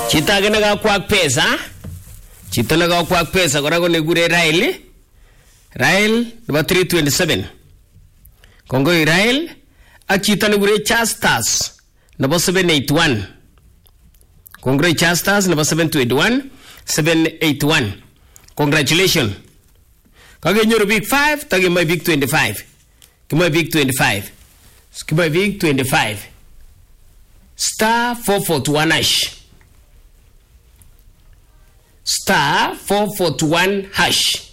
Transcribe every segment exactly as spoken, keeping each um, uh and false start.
Chito age nekakwak pesa. Chito nekakwak pesa kora ko nekure Rail. Rail nebo three twenty-seven. Kongoi Rail. Ak chito nekure Chastas nebo seven eighty-one. Kongoi Chastas nebo seven twenty-one. seven eighty-one. Congratulations. Kagenyoru big five, takimoe big twenty-five. Kimoe big twenty-five. Kimoe big twenty-five. Star four forty-one hash. Star four forty-one hash.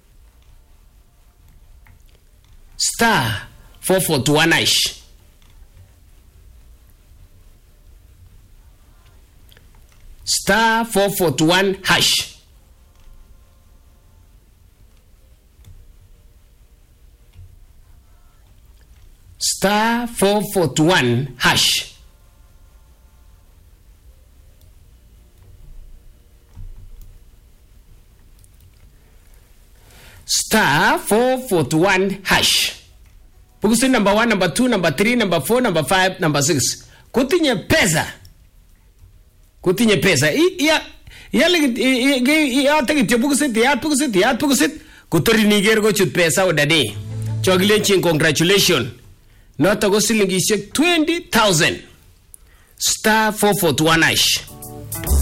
Star four forty-one hash. Star four forty-one hash. Star four forty-one hash. Star four forty-one hash. Pukusi number one, number two, number three, number four, number five, number six. Kutinye pesa. Kutinye pesa. Iya iya lagi iya tegi tiap pukusi tiap pukusi tiap pukusi. Kutori niger go chut pesa odade. Chogilenchin congratulations. Not a go silingi twenty thousand. Star four forty-one hash.